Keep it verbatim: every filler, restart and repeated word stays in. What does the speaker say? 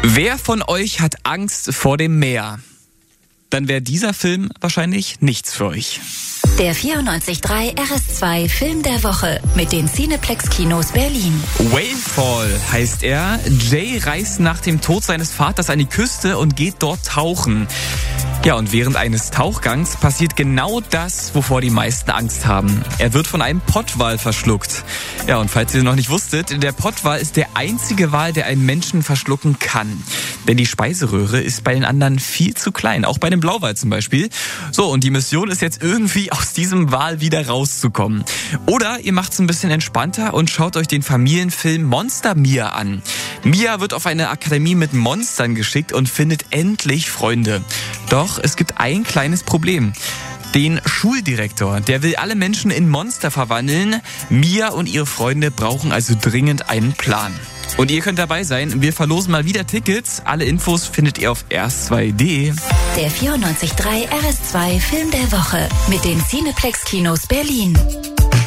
Wer von euch hat Angst vor dem Meer? Dann wäre dieser Film wahrscheinlich nichts für euch. Der vierundneunzig Komma drei R S zwei Film der Woche mit den Cineplex-Kinos Berlin. Whalefall heißt er. Jay reist nach dem Tod seines Vaters an die Küste und geht dort tauchen. Ja, und während eines Tauchgangs passiert genau das, wovor die meisten Angst haben. Er wird von einem Pottwal verschluckt. Ja, und falls ihr noch nicht wusstet, der Pottwal ist der einzige Wal, der einen Menschen verschlucken kann. Denn die Speiseröhre ist bei den anderen viel zu klein, auch bei dem Blauwal zum Beispiel. So, und die Mission ist jetzt irgendwie aus diesem Wal wieder rauszukommen. Oder ihr macht's ein bisschen entspannter und schaut euch den Familienfilm Monster Mia an. Mia wird auf eine Akademie mit Monstern geschickt und findet endlich Freunde. Doch es gibt ein kleines Problem. Den Schuldirektor, der will alle Menschen in Monster verwandeln. Mia und ihre Freunde brauchen also dringend einen Plan. Und ihr könnt dabei sein. Wir verlosen mal wieder Tickets. Alle Infos findet ihr auf R S zwei punkt de. Der vierundneunzig Komma drei R S zwei Film der Woche mit den Cineplex-Kinos Berlin.